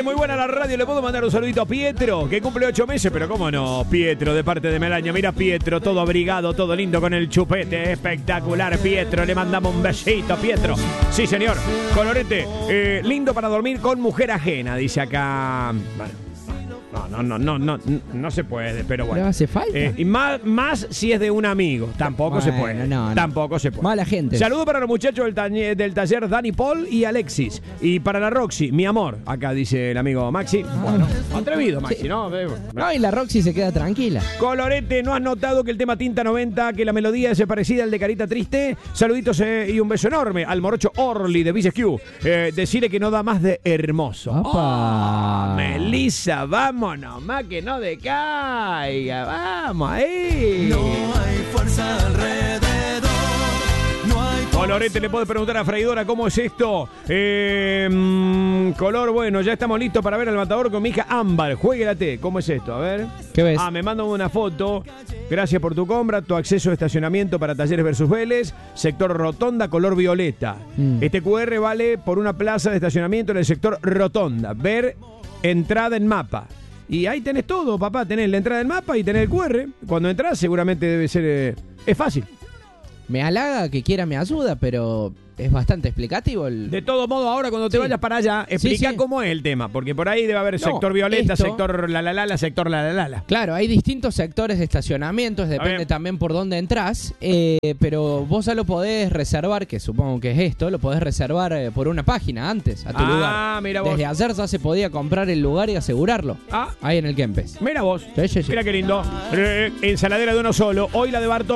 muy buena la radio. Le puedo mandar un saludito a Pietro, que cumple 8 meses, pero cómo no, Pietro, de parte de Melaña. Mira, Pietro, todo abrigado, todo lindo con el chupete. Espectacular, Pietro. Le mandamos un besito, Pietro. Sí, señor. Colorete, lindo para dormir con mujer ajena, dice acá. Bueno. No se puede, pero bueno. ¿Pero hace falta? Y más si es de un amigo. Tampoco se puede. Tampoco se puede. Mala gente. Saludo para los muchachos del taller Dani, Paul y Alexis. Y para la Roxy, mi amor. Acá dice el amigo Maxi. Bueno, atrevido Maxi, sí. ¿No? No, y la Roxy se queda tranquila. Colorete, ¿no has notado que el tema Tinta 90, que la melodía es parecida al de Carita Triste? Saluditos y un beso enorme al morocho Orly de Vices Q. Decirle que no da más de hermoso. ¡Opa! Melissa, vámonos más que no decaiga. Vamos ahí. No hay fuerza alrededor. No hay Colorete, le puedo preguntar a Freidora cómo es esto. Color, bueno, ya estamos listos para ver al matador con mi hija Ámbar. Jueguelate, ¿cómo es esto? A ver. ¿Qué ves? Me mandan una foto. Gracias por tu compra. Tu acceso a estacionamiento para Talleres versus Vélez. Sector Rotonda, color violeta. Este QR vale por una plaza de estacionamiento en el sector Rotonda. Ver entrada en mapa. Y ahí tenés todo, papá. Tenés la entrada del mapa y tenés el QR. Cuando entras seguramente debe ser... es fácil. Me halaga que quiera me ayuda, pero es bastante explicativo. De todo modo, ahora cuando te vayas para allá, explica cómo es el tema. Porque por ahí debe haber sector violeta, sector sector la. Claro, hay distintos sectores de estacionamientos, depende también por dónde entras. Pero vos ya lo podés reservar, que supongo que es esto, lo podés reservar por una página antes, a tu lugar. Mira vos. Desde ayer ya se podía comprar el lugar y asegurarlo. Ahí en el Kempes. Mira vos. Sí. Mira qué lindo. Ensaladera de uno solo. Hoy la de Bartolo.